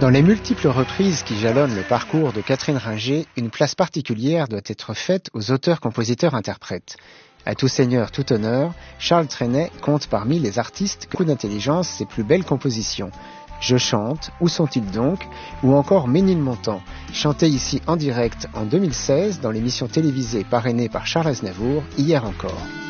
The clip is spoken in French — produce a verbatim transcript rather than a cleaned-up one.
Dans les multiples reprises qui jalonnent le parcours de Catherine Ringer, une place particulière doit être faite aux auteurs-compositeurs-interprètes. À tout seigneur, tout honneur, Charles Trenet compte parmi les artistes coup d'intelligence ses plus belles compositions. Je chante, Où sont-ils donc? Ou encore Ménilmontant, chanté ici en direct en deux mille seize dans l'émission télévisée parrainée par Charles Aznavour, Hier encore.